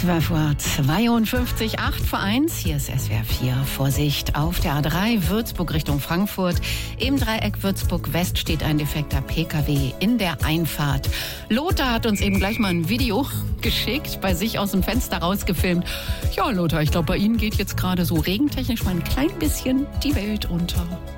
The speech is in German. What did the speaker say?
12:52, 8 vor 1. Hier ist SWR 4. Vorsicht auf der A3 Würzburg Richtung Frankfurt. Im Dreieck Würzburg West steht ein defekter PKW in der Einfahrt. Lothar hat uns eben gleich mal ein Video geschickt, bei sich aus dem Fenster rausgefilmt. Ja, Lothar, ich glaube, bei Ihnen geht jetzt gerade so regentechnisch mal ein klein bisschen die Welt unter.